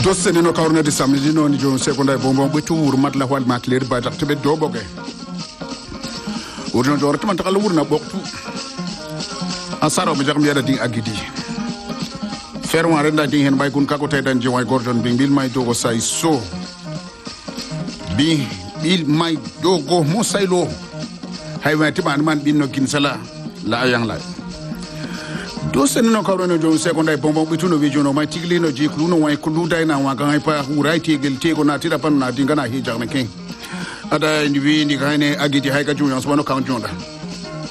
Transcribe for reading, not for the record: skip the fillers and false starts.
dosse no kawrne de samedi no ni jon secondaire bonbon be tour mat la wal mat ler ba tak tebe do boge urjon jor tan takal wurna boktu asaro be jagam yada ding agidi ferwa renda ding hen bay kun kako taydan ji way gordon bi bil may dogo say so bi bil may dogo mo saylo haywa tiban man bin no kin sala la ayang la do senno kawreno jon secondaire bonbon bituno visiono ma tiglino ji kluno way kulu dayna wa ga pa huray tegel tego na tira pan na dingana hijang ne ken ada indivi ni kayne agiti hayka junya so no kan jonda